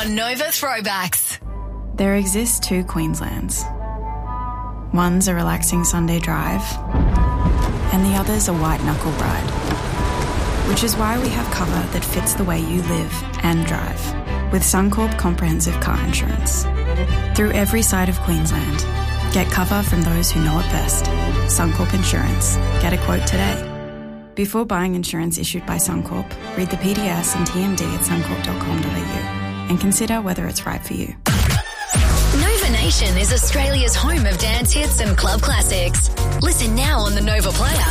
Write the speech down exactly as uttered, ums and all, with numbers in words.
on Nova Throwbacks. There exist two Queenslands. One's a relaxing Sunday drive, and the other's a white-knuckle ride. Which is why we have cover that fits the way you live and drive, with Suncorp Comprehensive Car Insurance. Through every side of Queensland, get cover from those who know it best. Suncorp Insurance. Get a quote today. Before buying insurance issued by Suncorp, read the P D S and T M D at suncorp dot com dot a u and consider whether it's right for you. Nova Nation is Australia's home of dance hits and club classics. Listen now on the Nova Player.